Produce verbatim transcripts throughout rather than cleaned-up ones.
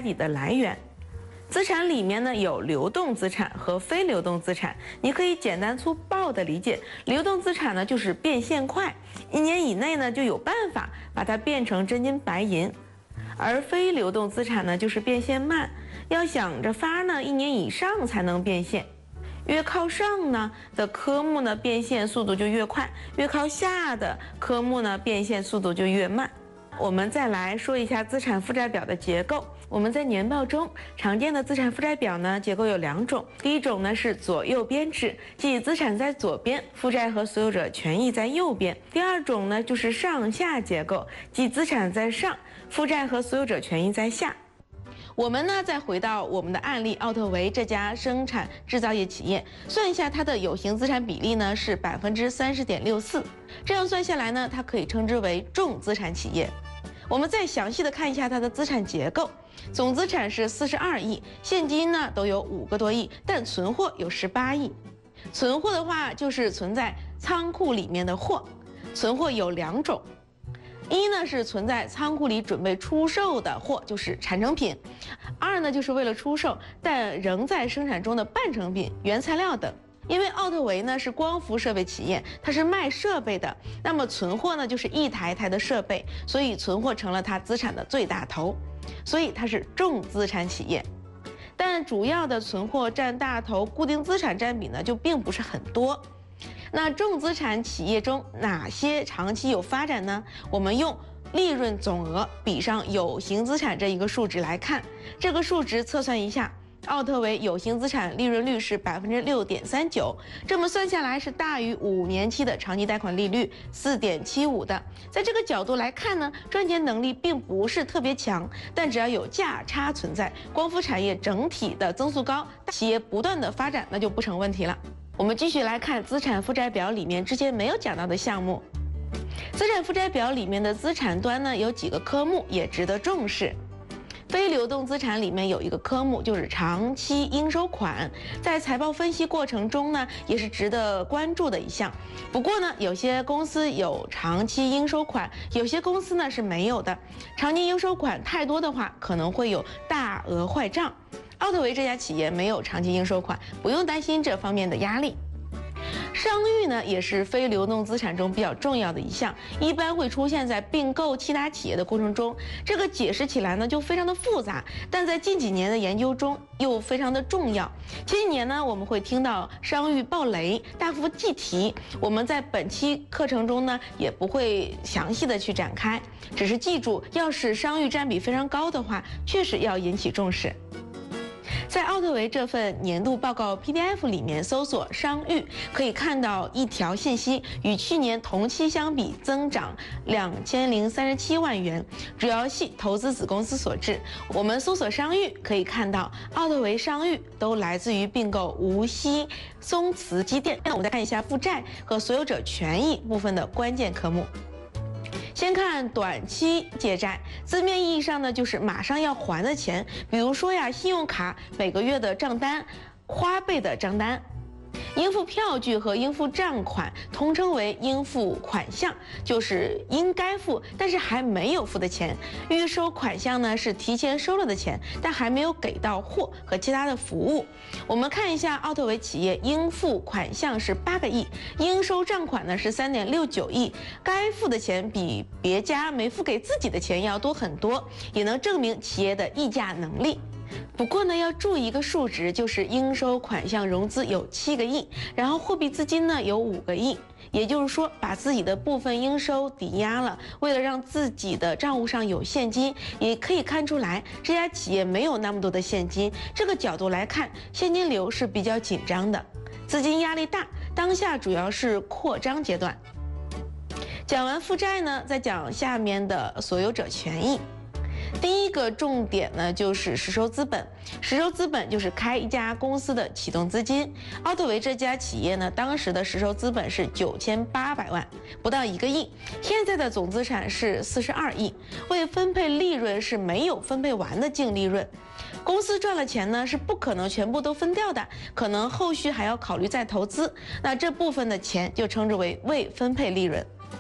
家底的来源。资产里面呢有流动资产和非流动资产，你可以简单粗暴的理解，流动资产呢就是变现快，一年以内呢就有办法把它变成真金白银，而非流动资产呢就是变现慢，要想着法呢一年以上才能变现。越靠上呢的科目呢变现速度就越快，越靠下的科目呢变现速度就越慢。我们再来说一下资产负债表的结构。我们在年报中常见的资产负债表呢，结构有两种。第一种呢是左右边制，即资产在左边，负债和所有者权益在右边。第二种呢就是上下结构，即资产在上，负债和所有者权益在下。我们呢再回到我们的案例，奥特维这家生产制造业企业，算一下它的有形资产比例呢是百分之三十点六四，这样算下来呢，它可以称之为重资产企业。我们再详细的看一下它的资产结构，总资产是四十二亿，现金呢都有五个多亿，但存货有十八亿。存货的话就是存在仓库里面的货，存货有两种。一呢是存在仓库里准备出售的货，就是产成品；二呢就是为了出售但仍在生产中的半成品、原材料等。因为奥特维呢是光伏设备企业，它是卖设备的，那么存货呢就是一台台的设备，所以存货成了它资产的最大头，所以它是重资产企业。但主要的存货占大头，固定资产占比呢就并不是很多。那重资产企业中哪些长期有发展呢？我们用利润总额比上有形资产这一个数值来看，这个数值测算一下，奥特维有形资产利润率是百分之六点三九，这么算下来是大于五年期的长期贷款利率四点七五的。在这个角度来看呢，赚钱能力并不是特别强，但只要有价差存在，光伏产业整体的增速高，企业不断的发展，那就不成问题了。我们继续来看资产负债表里面之前没有讲到的项目。资产负债表里面的资产端呢，有几个科目也值得重视。非流动资产里面有一个科目就是长期应收款，在财报分析过程中呢，也是值得关注的一项。不过呢，有些公司有长期应收款，有些公司呢是没有的。长期应收款太多的话，可能会有大额坏账。奥特维这家企业没有长期应收款，不用担心这方面的压力。商誉呢，也是非流动资产中比较重要的一项，一般会出现在并购其他企业的过程中。这个解释起来呢就非常的复杂，但在近几年的研究中又非常的重要。前几年呢，我们会听到商誉暴雷、大幅计提，我们在本期课程中呢也不会详细的去展开，只是记住，要是商誉占比非常高的话，确实要引起重视。在奥特维这份年度报告 P D F 里面搜索商誉，可以看到一条信息，与去年同期相比增长两千零三十七万元，主要系投资子公司所致。我们搜索商誉可以看到，奥特维商誉都来自于并购无锡松慈机电。那我们再看一下负债和所有者权益部分的关键科目。先看短期借债，字面意义上呢，就是马上要还的钱，比如说呀，信用卡每个月的账单、花呗的账单。应付票据和应付账款通称为应付款项，就是应该付但是还没有付的钱。预收款项呢是提前收了的钱，但还没有给到货和其他的服务。我们看一下奥特维企业应付款项是八个亿，应收账款呢是三点六九亿，该付的钱比别家没付给自己的钱要多很多，也能证明企业的议价能力。不过呢，要注意一个数值，就是应收款项融资有七个亿，然后货币资金呢有五个亿，也就是说把自己的部分应收抵押了，为了让自己的账户上有现金。也可以看出来这家企业没有那么多的现金，这个角度来看，现金流是比较紧张的，资金压力大，当下主要是扩张阶段。讲完负债呢，再讲下面的所有者权益。第一个重点呢，就是实收资本。实收资本就是开一家公司的启动资金。奥特维这家企业呢，当时的实收资本是九千八百万，不到一个亿。现在的总资产是四十二亿，未分配利润是没有分配完的净利润。公司赚了钱呢，是不可能全部都分掉的，可能后续还要考虑再投资。那这部分的钱就称之为未分配利润。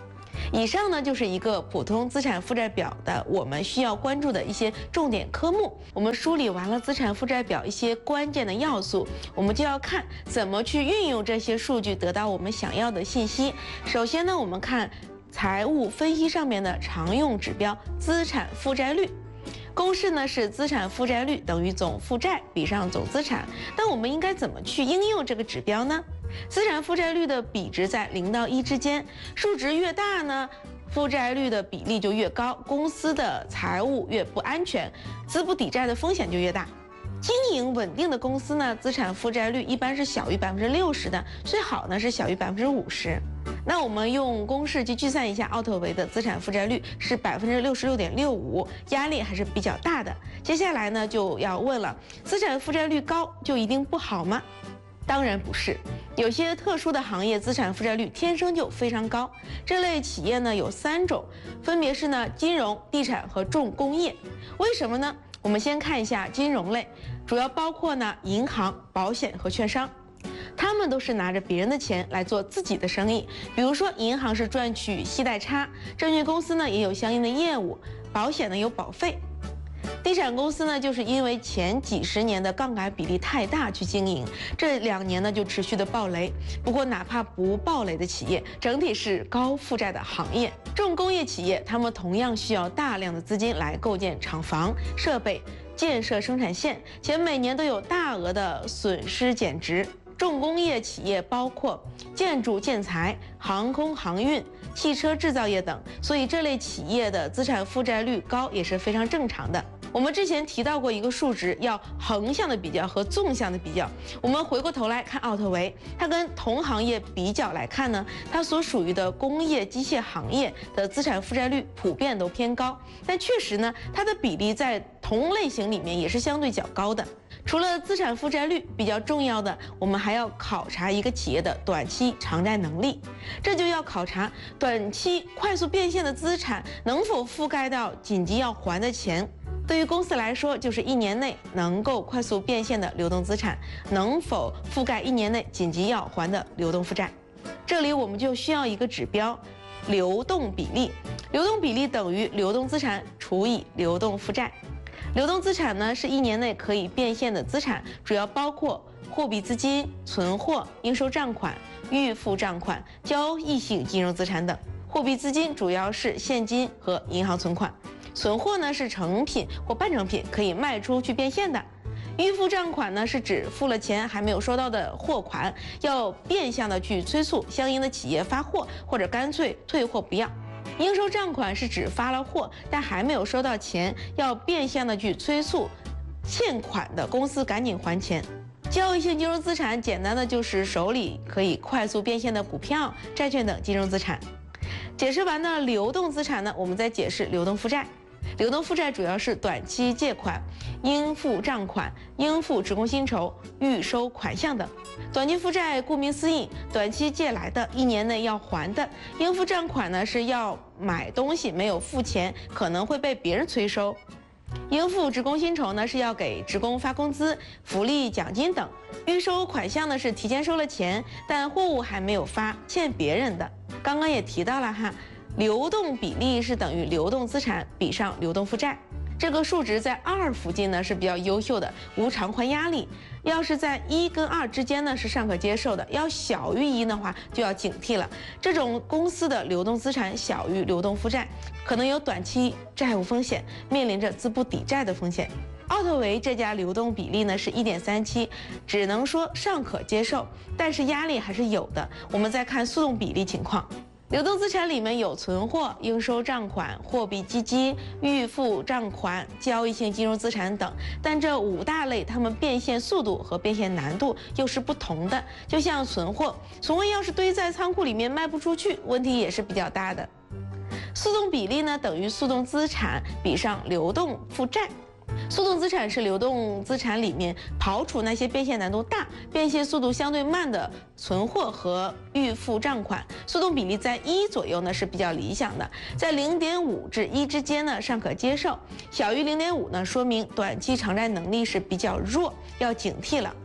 以上呢就是一个普通资产负债表的我们需要关注的一些重点科目。我们梳理完了资产负债表一些关键的要素，我们就要看怎么去运用这些数据得到我们想要的信息。首先呢，我们看财务分析上面的常用指标资产负债率。公式呢是资产负债率等于总负债比上总资产。那我们应该怎么去应用这个指标呢？资产负债率的比值在零到一之间，数值越大呢，负债率的比例就越高，公司的财务越不安全，资不抵债的风险就越大。经营稳定的公司呢，资产负债率一般是小于百分之六十的，最好呢是小于百分之五十。那我们用公式去计算一下，奥特维的资产负债率是百分之六十六点六五，压力还是比较大的。接下来呢就要问了，资产负债率高就一定不好吗？当然不是，有些特殊的行业资产负债率天生就非常高。这类企业呢有三种，分别是呢金融、地产和重工业。为什么呢？我们先看一下金融类，主要包括呢银行、保险和券商。他们都是拿着别人的钱来做自己的生意，比如说银行是赚取息贷差，证券公司呢也有相应的业务，保险呢有保费。地产公司呢，就是因为前几十年的杠杆比例太大去经营，这两年呢就持续的暴雷。不过哪怕不暴雷的企业，整体是高负债的行业。重工业企业，他们同样需要大量的资金来构建厂房、设备、建设生产线，且每年都有大额的损失减值。重工业企业包括建筑建材、航空航运、汽车制造业等，所以这类企业的资产负债率高也是非常正常的。我们之前提到过一个数值，要横向的比较和纵向的比较。我们回过头来看奥特维，它跟同行业比较来看呢，它所属于的工业机械行业的资产负债率普遍都偏高，但确实呢，它的比例在同类型里面也是相对较高的。除了资产负债率，比较重要的，我们还要考察一个企业的短期偿债能力。这就要考察短期快速变现的资产能否覆盖到紧急要还的钱。对于公司来说，就是一年内能够快速变现的流动资产，能否覆盖一年内紧急要还的流动负债。这里我们就需要一个指标，流动比例。流动比例等于流动资产除以流动负债。流动资产呢，是一年内可以变现的资产，主要包括货币资金、存货、应收账款、预付账款、交易性金融资产等。货币资金主要是现金和银行存款，存货呢是成品或半成品，可以卖出去变现的。预付账款呢是指付了钱还没有收到的货款，要变相的去催促相应的企业发货，或者干脆退货不要。应收账款是指发了货但还没有收到钱，要变相的去催促欠款的公司赶紧还钱。交易性金融资产简单的就是手里可以快速变现的股票、债券等金融资产。解释完了流动资产呢，我们再解释流动负债。流动负债主要是短期借款、应付账款、应付职工薪酬、预收款项等。短期负债顾名思义，短期借来的，一年内要还的。应付账款呢是要买东西没有付钱，可能会被别人催收。应付职工薪酬呢是要给职工发工资、福利奖金等。预收款项呢是提前收了钱，但货物还没有发，欠别人的。刚刚也提到了哈，流动比例是等于流动资产比上流动负债。这个数值在二附近呢是比较优秀的，无偿还压力。要是在一跟二之间呢是尚可接受的，要小于一的话就要警惕了。这种公司的流动资产小于流动负债，可能有短期债务风险，面临着资不抵债的风险。奥特维这家流动比例呢是 一点三七， 只能说尚可接受，但是压力还是有的。我们再看速动比例情况。流动资产里面有存货、应收账款、货币基金、预付账款、交易性金融资产等，但这五大类它们变现速度和变现难度又是不同的。就像存货，存货要是堆在仓库里面卖不出去，问题也是比较大的。速动比例呢等于速动资产比上流动负债。速动资产是流动资产里面刨除那些变现难度大、变现速度相对慢的存货和预付账款，速动比例在一左右呢是比较理想的，在零点五至一之间呢尚可接受，小于零点五呢说明短期偿债能力是比较弱，要警惕了。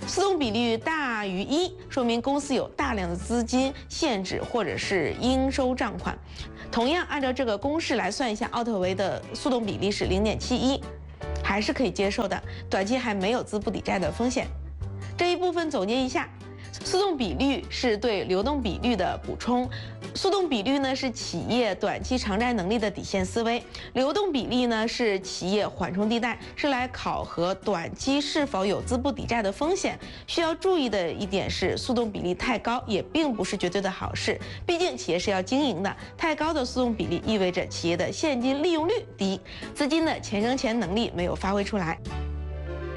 速动比率大于一，说明公司有大量的资金限制或者是应收账款。同样，按照这个公式来算一下，奥特维的速动比例是零点七一，还是可以接受的，短期还没有资不抵债的风险。这一部分总结一下。速动比率是对流动比率的补充，速动比率呢是企业短期偿债能力的底线思维，流动比例呢是企业缓冲地带，是来考核短期是否有资不抵债的风险。需要注意的一点是，速动比例太高也并不是绝对的好事，毕竟企业是要经营的，太高的速动比例意味着企业的现金利用率低，资金的钱生钱能力没有发挥出来。